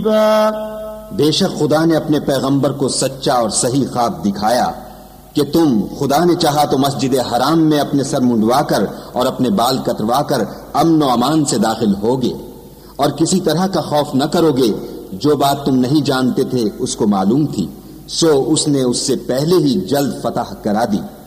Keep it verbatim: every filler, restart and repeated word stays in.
बेशक खुदा ने अपने पैगंबर को सच्चा और सही ख्वाब दिखाया कि तुम, खुदा ने चाहा तो मस्जिद हराम में अपने सर मुंडवाकर और अपने बाल कतरवाकर अमन और अमान से दाखिल होगे और किसी तरह का खौफ न करोगे। जो बात तुम नहीं जानते थे उसको मालूम थी, सो उसने उससे पहले ही जल्द फतह करा दी।